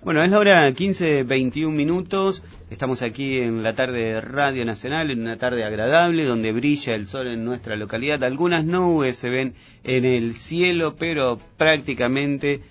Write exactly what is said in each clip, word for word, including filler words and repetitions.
Bueno, es la hora quince, veintiún minutos. Estamos aquí en la tarde de Radio Nacional, en una tarde agradable, donde brilla el sol en nuestra localidad. Algunas nubes se ven en el cielo, pero prácticamente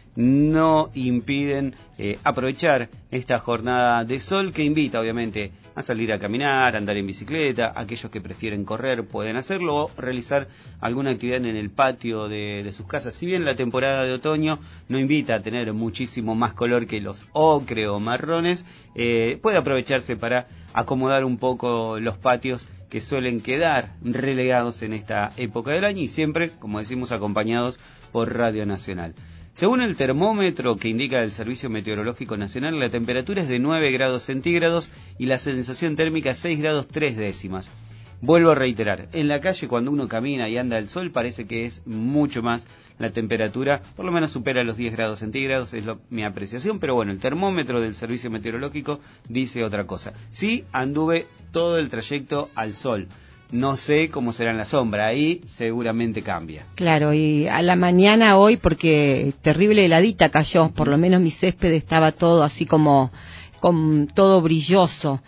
no impiden eh, aprovechar esta jornada de sol que invita, obviamente, a salir a caminar, a andar en bicicleta. Aquellos que prefieren correr pueden hacerlo o realizar alguna actividad en el patio de, de sus casas. Si bien la temporada de otoño no invita a tener muchísimo más color que los ocre o marrones, eh, puede aprovecharse para acomodar un poco los patios que suelen quedar relegados en esta época del año y siempre, como decimos, acompañados por Radio Nacional. Según el termómetro que indica el Servicio Meteorológico Nacional, la temperatura es de nueve grados centígrados y la sensación térmica seis grados tres décimas. Vuelvo a reiterar, en la calle cuando uno camina y anda al sol parece que es mucho más la temperatura, por lo menos supera los diez grados centígrados, es lo, mi apreciación, pero bueno, el termómetro del Servicio Meteorológico dice otra cosa. Sí, anduve todo el trayecto al sol. No sé cómo será en la sombra, ahí seguramente cambia. Claro, y a la mañana hoy, porque terrible heladita cayó, por lo menos mi césped estaba todo así como, con todo brilloso,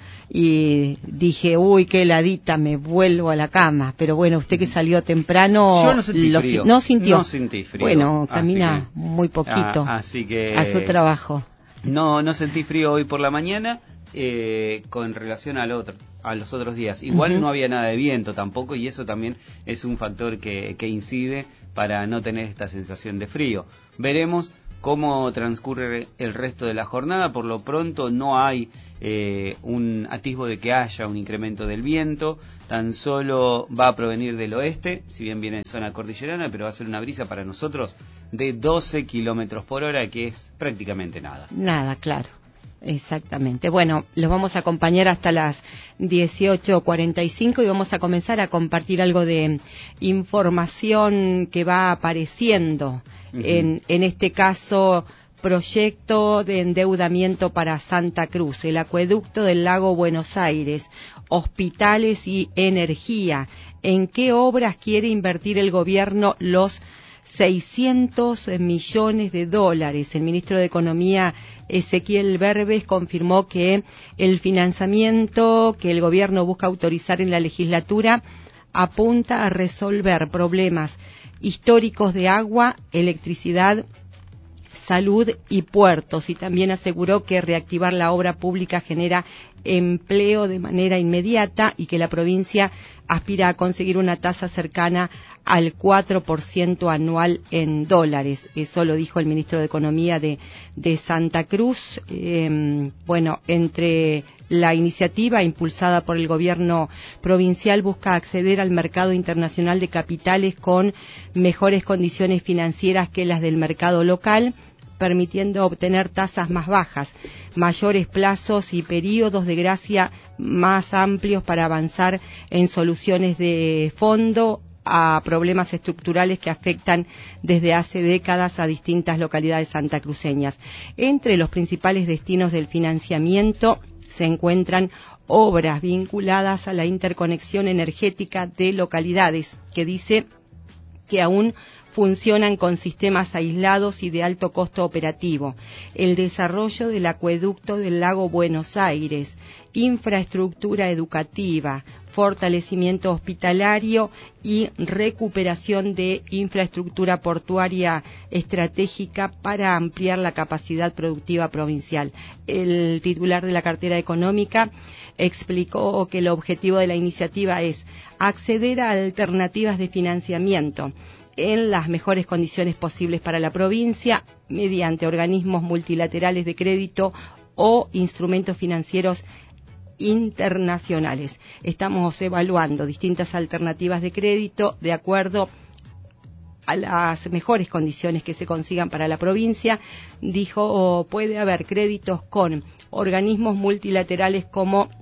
y dije, uy, qué heladita, me vuelvo a la cama. Pero bueno, usted que salió temprano, yo no sentí lo, frío. ¿no sintió? No sentí frío. Bueno, camina que, muy poquito ah, así que, a su trabajo. No, no sentí frío hoy por la mañana. Eh, con relación al otro, a los otros días. Igual uh-huh. no había nada de viento tampoco y eso también es un factor que, que incide para no tener esta sensación de frío. Veremos cómo transcurre el resto de la jornada. Por lo pronto no hay eh, un atisbo de que haya un incremento del viento, tan solo va a provenir del oeste, si bien viene de zona cordillerana, pero va a ser una brisa para nosotros de doce kilómetros por hora, que es prácticamente nada. Nada, claro. Exactamente. Bueno, los vamos a acompañar hasta las dieciocho cuarenta y cinco y vamos a comenzar a compartir algo de información que va apareciendo. Uh-huh. En, en este caso, proyecto de endeudamiento para Santa Cruz, el acueducto del lago Buenos Aires, hospitales y energía. ¿En qué obras quiere invertir el gobierno los seiscientos millones de dólares? El ministro de Economía, Ezequiel Berbes, confirmó que el financiamiento que el gobierno busca autorizar en la legislatura apunta a resolver problemas históricos de agua, electricidad, salud y puertos, y también aseguró que reactivar la obra pública genera empleo de manera inmediata y que la provincia aspira a conseguir una tasa cercana al cuatro por ciento anual en dólares. Eso lo dijo el ministro de Economía de, de Santa Cruz. Eh, bueno, entre la iniciativa impulsada por el gobierno provincial busca acceder al mercado internacional de capitales con mejores condiciones financieras que las del mercado local, permitiendo obtener tasas más bajas, mayores plazos y periodos de gracia más amplios para avanzar en soluciones de fondo a problemas estructurales que afectan desde hace décadas a distintas localidades santacruceñas. Entre los principales destinos del financiamiento se encuentran obras vinculadas a la interconexión energética de localidades, que dice que aún funcionan con sistemas aislados y de alto costo operativo, el desarrollo del acueducto del lago Buenos Aires, infraestructura educativa, fortalecimiento hospitalario y recuperación de infraestructura portuaria estratégica para ampliar la capacidad productiva provincial. El titular de la cartera económica explicó que el objetivo de la iniciativa es acceder a alternativas de financiamiento en las mejores condiciones posibles para la provincia mediante organismos multilaterales de crédito o instrumentos financieros internacionales. Estamos evaluando distintas alternativas de crédito de acuerdo a las mejores condiciones que se consigan para la provincia. Dijo, puede haber créditos con organismos multilaterales como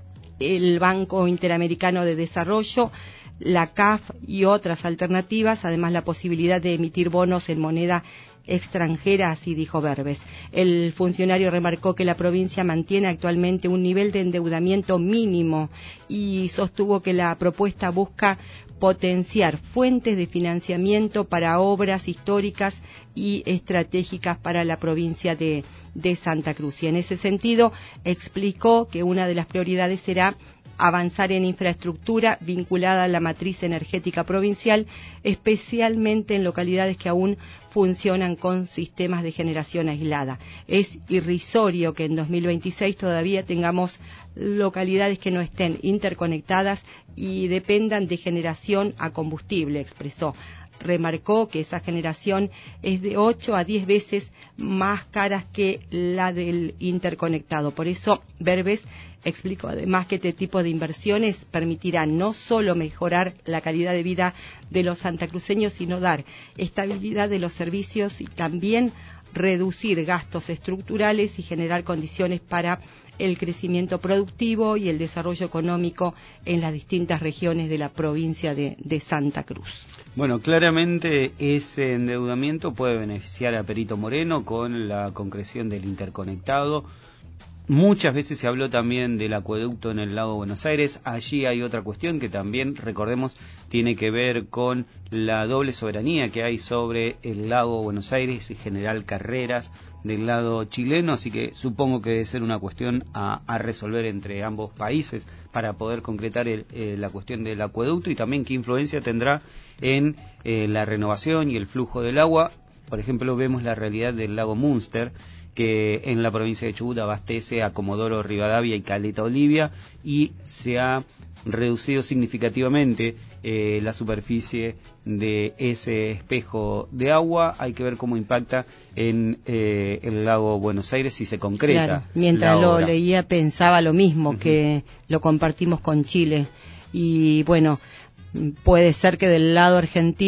el Banco Interamericano de Desarrollo, la C A F y otras alternativas, además la posibilidad de emitir bonos en moneda extranjera, así dijo Berbes. El funcionario remarcó que la provincia mantiene actualmente un nivel de endeudamiento mínimo y sostuvo que la propuesta busca potenciar fuentes de financiamiento para obras históricas y estratégicas para la provincia de, de Santa Cruz. Y en ese sentido explicó que una de las prioridades será avanzar en infraestructura vinculada a la matriz energética provincial, especialmente en localidades que aún funcionan con sistemas de generación aislada. Es irrisorio que en dos mil veintiséis todavía tengamos localidades que no estén interconectadas y dependan de generación a combustible, expresó. Remarcó que esa generación es de ocho a diez veces más cara que la del interconectado. Por eso, Berbes explicó además que este tipo de inversiones permitirán no solo mejorar la calidad de vida de los santacruceños, sino dar estabilidad de los servicios y también reducir gastos estructurales y generar condiciones para el crecimiento productivo y el desarrollo económico en las distintas regiones de la provincia de, de Santa Cruz. Bueno, claramente ese endeudamiento puede beneficiar a Perito Moreno con la concreción del interconectado. Muchas veces se habló también del acueducto en el lago Buenos Aires. Allí hay otra cuestión que también, recordemos, tiene que ver con la doble soberanía que hay sobre el lago Buenos Aires y General Carreras del lado chileno, así que supongo que debe ser una cuestión a, a resolver entre ambos países para poder concretar el, eh, la cuestión del acueducto y también qué influencia tendrá en eh, la renovación y el flujo del agua. Por ejemplo, vemos la realidad del lago Munster, que en la provincia de Chubut abastece a Comodoro Rivadavia y Caleta Olivia, y se ha reducido significativamente eh, la superficie de ese espejo de agua. Hay que ver cómo impacta en eh, el lago Buenos Aires si se concreta. Claro, mientras lo leía pensaba lo mismo, uh-huh. que lo compartimos con Chile. Y bueno, puede ser que del lado argentino